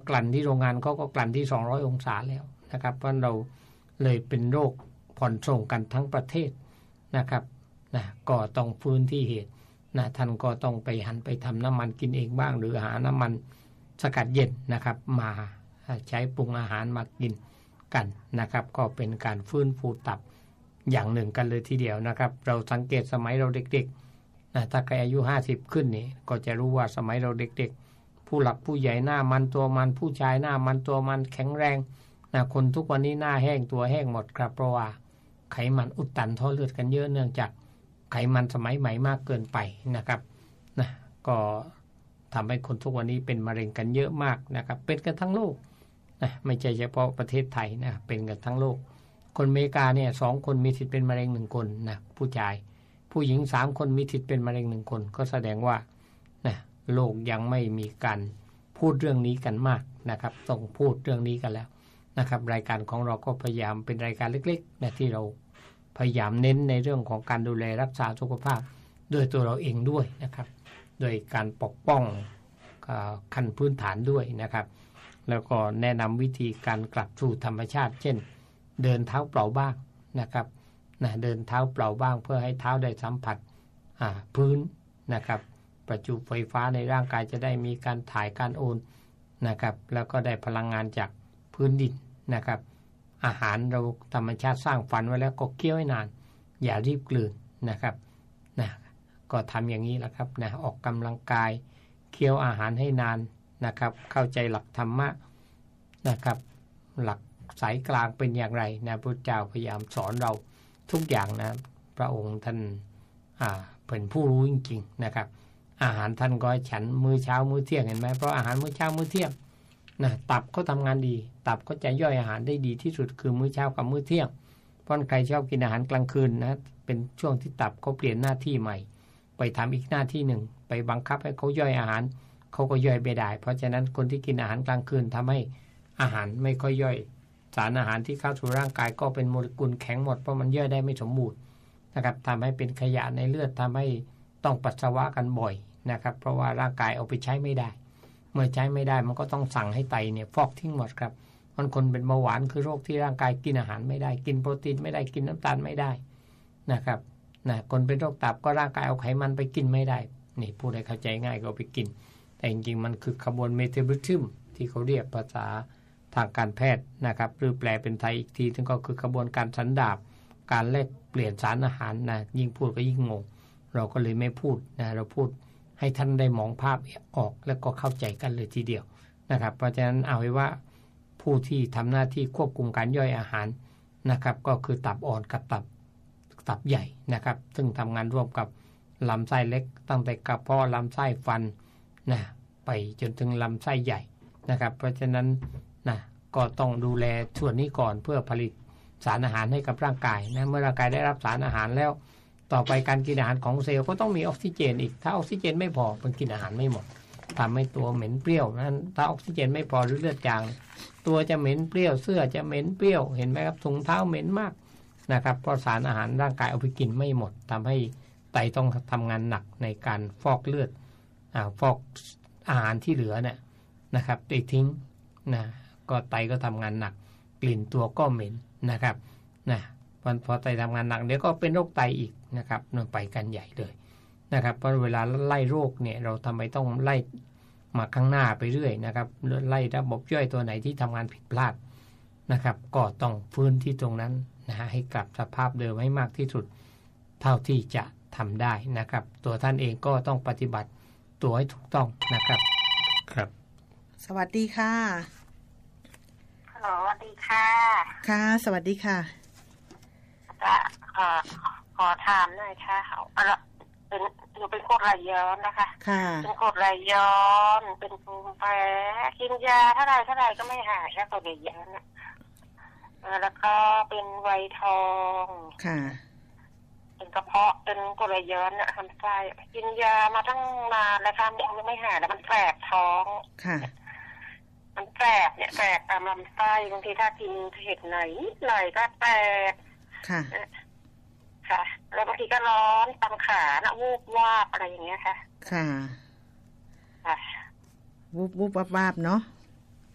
กลั่นที่โรงงานเขาก็กลั่นที่200องศาแล้วนะครับเพราะเราเลยเป็นโรคผ่อนส่งกันทั้งประเทศนะครับนะก็ต้องฟื้นที่เหตุนะท่านก็ต้องไปหันไปทำน้ำมันกินเองบ้างหรือหาน้ำมันสกัดเย็นนะครับมาใช้ปรุงอาหารมากินกันนะครับก็เป็นการฟื้นฟูตับอย่างหนึ่งกันเลยทีเดียวนะครับเราสังเกตสมัยเราเด็กๆนะถ้าใครอายุ50ขึ้นนี่ก็จะรู้ว่าสมัยเราเด็กๆผู้หลักผู้ใหญ่หน้ามันตัวมันผู้ชายหน้ามันตัวมันแข็งแรงนะคนทุกวันนี้หน้าแห้งตัวแห้งหมดครับเพราะว่าไขมันอุดตันท่อเลือดกันเยอะเนื่องจากไขมันสมัยใหม่มากเกินไปนะครับนะก็ทำให้คนทุกวันนี้เป็นมะเร็งกันเยอะมากนะครับเป็นกันทั้งโลกนะไม่ใช่เฉพาะประเทศไทยนะเป็นกันทั้งโลกคนอเมริกาเนี่ย2 คนมีสิทธิ์เป็นมะเร็ง1 คนนะผู้ชายผู้หญิง3 คนมีสิทธิ์เป็นมะเร็ง1 คนก็แสดงว่านะโลกยังไม่มีการพูดเรื่องนี้กันมากนะครับต้องพูดเรื่องนี้กันแล้วนะครับรายการของเราก็พยายามเป็นรายการเล็กๆนะที่เราพยายามเน้นในเรื่องของการดูแลรักษาสุขภาพด้วยตัวเราเองด้วยนะครับโดยการปกป้องขั้นพื้นฐานด้วยนะครับแล้วก็แนะนำวิธีการกลับสู่ธรรมชาติเช่นเดินเท้าเปล่าบ้างนะครับนะเดินเท้าเปล่าบ้างเพื่อให้เท้าได้สัมผัสพื้นนะครับประจุไฟฟ้าในร่างกายจะได้มีการถ่ายการโอนนะครับแล้วก็ได้พลังงานจากพื้นดินนะครับอาหารเราธรรมชาติสร้างฝันไว้แล้วก็เคี้ยวให้นานอย่ารีบกลืนนะครับนะก็ทำอย่างนี้แหละครับนะออกกำลังกายเคี้ยวอาหารให้นานนะครับเข้าใจหลักธรรมะนะครับหลักสายกลางเป็นอย่างไรนะพระเจ้าพยายามสอนเราทุกอย่างนะพระองค์ท่านเป็นผู้รู้จริงๆนะครับอาหารท่านก็ฉันมื้อเช้ามื้อเที่ยงเห็นไหมเพราะอาหารมื้อเช้ามื้อเที่ยงนะตับก็ทำงานดีตับก็จะย่อยอาหารได้ดีที่สุดคือมื้อเช้ากับมื้อเที่ยงเพราะใครชอบกินอาหารกลางคืนนะเป็นช่วงที่ตับเขาเปลี่ยนหน้าที่ใหม่ไปทำอีกหน้าที่หนึ่งไปบังคับให้เขาย่อยอาหารเขาก็ย่อยไม่ได้เพราะฉะนั้นคนที่กินอาหารกลางคืนทำให้อาหารไม่ค่อยย่อยสารอาหารที่เข้าสู่ร่างกายก็เป็นโมเลกุลแข็งหมดเพราะมันย่อยได้ไม่สมบูรณ์นะครับทำให้เป็นขยะในเลือดทำให้ต้องปัสสาวะกันบ่อยนะครับเพราะว่าร่างกายเอาไปใช้ไม่ได้เมื่อใช้ไม่ได้มันก็ต้องสั่งให้ไตเนี่ยฟอกทิ้งหมดครับคนเป็นเบาหวานคือโรคที่ร่างกายกินอาหารไม่ได้กินโปรตีนไม่ได้กินน้ำตาลไม่ได้นะครับนะคนเป็นโรคตับก็ร่างกายเอาไขมันไปกินไม่ได้นี่พูดให้เข้าใจง่ายก็ไปกินแต่จริงๆมันคือขบวนเมตาบอลิซึมที่เขาเรียกภาษาทางการแพทย์นะครับหรือแปลเป็นไทยอีกทีนึงก็คือกระบวนการสันดาปการแลกเปลี่ยนสารอาหารนะยิ่งพูดก็ยิ่งงงเราก็เลยไม่พูดนะเราพูดให้ท่านได้มองภาพออกแล้วก็เข้าใจกันเลยทีเดียวนะครับเพราะฉะนั้นเอาไว้ว่าผู้ที่ทำหน้าที่ควบคุมการย่อยอาหารนะครับก็คือตับอ่อนกับตับใหญ่นะครับซึ่งทำงานร่วมกับลำไส้เล็กตั้งแต่กระเพาะลำไส้ฟันนะไปจนถึงลำไส้ใหญ่นะครับเพราะฉะนั้นนะก็ต้องดูแลส่วนนี้ก่อนเพื่อผลิตสารอาหารให้กับร่างกายนะเมื่อร่างกายได้รับสารอาหารแล้วต่อไปการกินอาหารของเซลล์ก็ต้องมีออกซิเจนอีกถ้าออกซิเจนไม่พอมันกินอาหารไม่หมดทำให้ตัวเหม็นเปรี้ยวนั้นถ้าออกซิเจนไม่พอหรือเลือดจางตัวจะเหม็นเปรี้ยวเสื้อจะเหม็นเปรี้ยวเห็นไหมครับถุงเท้าเหม็นมากนะครับเพราะสารอาหารร่างกายเอาไปกินไม่หมดทำให้ไตต้องทำงานหนักในการฟอกเลือดฟอกอาหารที่เหลือเนี่ยนะครับไปทิ้งนะก็ไตก็ทำงานหนักกลิ่นตัวก็เหม็นนะครับนะพอไตทำงานหนักเดี๋ยวก็เป็นโรคไตอีกนะครับนั่นไปกันใหญ่เลยนะครับเพราะเวลาไล่โรคเนี่ยเราทำไมต้องไล่มาข้างหน้าไปเรื่อยนะครับไล่ระบบย่อยตัวไหนที่ทำงานผิดพลาดนะครับก็ต้องฟื้นที่ตรงนั้นนะให้กลับสภาพเดิมให้มากที่สุดเท่าที่จะทำได้นะครับตัวท่านเองก็ต้องปฏิบัติตัวให้ถูกต้องนะครับครับสวัสดีค่ะฮัลโหลสวัสดีค่ะค่ะสวัสดีค่ะจะขอถามหน่อยค่ะหนูเป็นกรดไหลย้อนนะคะค่ะเป็นกรดไหลย้อนเป็นภูมิแพ้กินยาเท่าไรก็ไม่หายแค่กรดไหลย้อนแล้วก็เป็นไวทองค่ะเป็นกระเพาะเป็นกรดไหลย้อนทำไส้กินยามาตั้งนานแล้วค่ะยังไม่หายแล้วมันแสบท้องค่ะมันแสบเนี่ยแสบตามลำไส้บางทีถ้ากินเห็ดไหนหน่อยก็แสบค่ะค่ะแล้วบางทีก็ร้อนตามขานะวูบวาบอะไรอย่างเงี้ยค่ะค่ะค่ะวูบวาบเนาะ